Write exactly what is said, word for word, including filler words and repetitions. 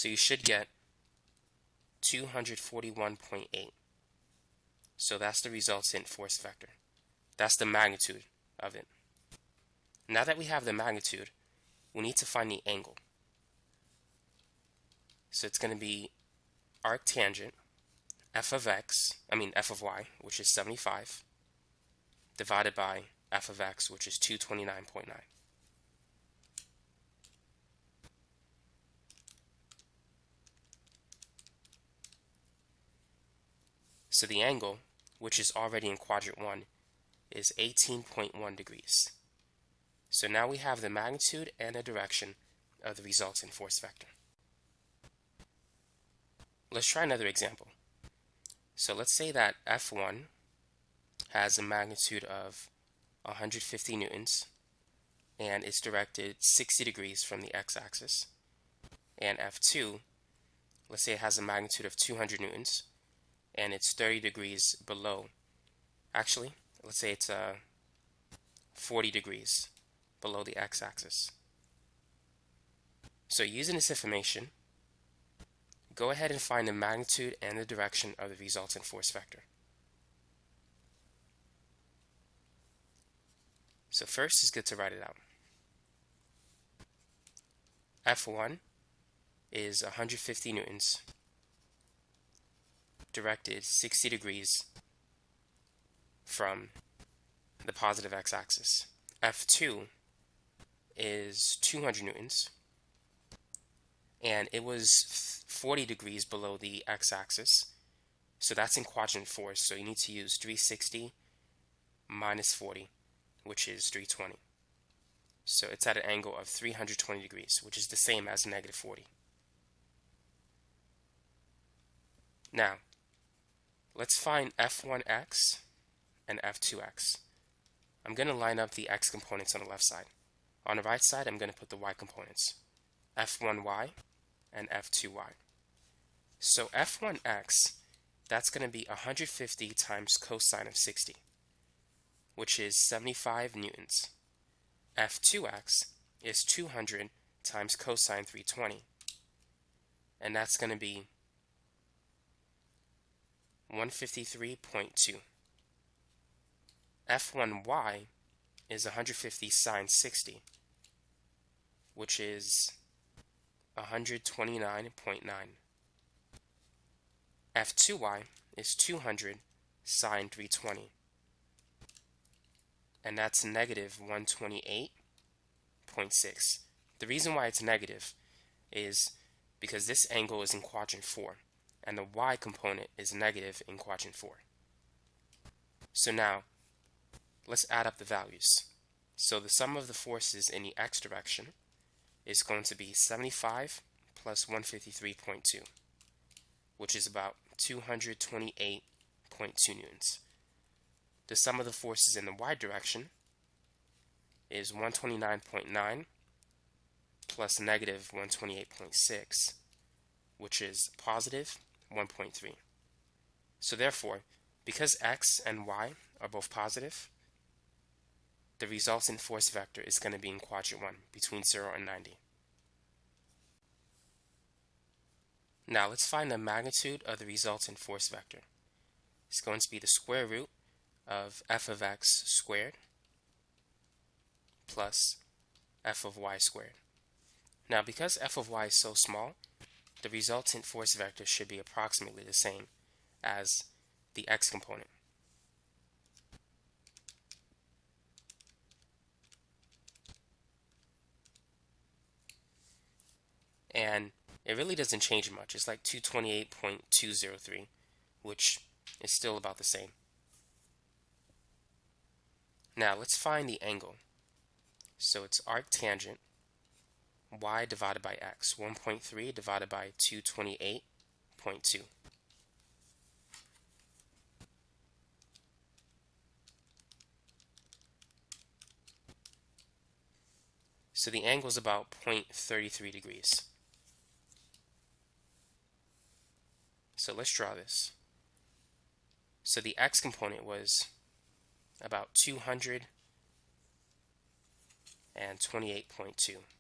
So you should get two hundred forty-one point eight. So that's the resultant force vector. That's the magnitude of it. Now that we have the magnitude, we need to find the angle. So it's going to be arctangent f of x, I mean f of y, which is seventy-five, divided by f of x, which is two hundred twenty-nine point nine. So the angle, which is already in quadrant one, is eighteen point one degrees. So now we have the magnitude and the direction of the resultant force vector. Let's try another example. So let's say that F one has a magnitude of one hundred fifty newtons and it's directed sixty degrees from the x-axis. And F two, let's say it has a magnitude of two hundred newtons and it's thirty degrees below. Actually, let's say it's uh, forty degrees below the x-axis. So using this information, go ahead and find the magnitude and the direction of the resultant force vector. So first, it's good to write it out. F one is one hundred fifty newtons, directed sixty degrees from the positive x-axis. F two is two hundred newtons, and it was forty degrees below the x-axis, so that's in quadrant four, so you need to use three hundred sixty minus forty, which is three hundred twenty. So it's at an angle of three hundred twenty degrees, which is the same as negative forty. Now, let's find F one x and F two x. I'm going to line up the x components on the left side. On the right side, I'm going to put the y components, F one y and F two y. So F one x, that's going to be one hundred fifty times cosine of sixty, which is seventy-five newtons. F two x is two hundred times cosine three hundred twenty, and that's going to be one hundred fifty-three point two. F one y is one hundred fifty sine sixty, which is one hundred twenty-nine point nine. F two y is two hundred sine three hundred twenty, and that's negative one hundred twenty-eight point six. The reason why it's negative is because this angle is in quadrant four, and the y component is negative in quadrant four. So now, let's add up the values. So the sum of the forces in the x direction is going to be seventy-five plus one hundred fifty-three point two, which is about two hundred twenty-eight point two newtons. The sum of the forces in the y direction is one hundred twenty-nine point nine plus negative one hundred twenty-eight point six, which is positive one point three. So therefore, because x and y are both positive, the resultant force vector is going to be in quadrant one, between zero and ninety. Now let's find the magnitude of the resultant force vector. It's going to be the square root of f of x squared plus f of y squared. Now because f of y is so small, the resultant force vector should be approximately the same as the x component. And it really doesn't change much. It's like two hundred twenty-eight point two zero three, which is still about the same. Now let's find the angle. So it's arctangent y divided by x, one point three divided by two hundred twenty-eight point two. So the angle is about zero point three three degrees. So let's draw this. So the x component was about two hundred twenty-eight point two.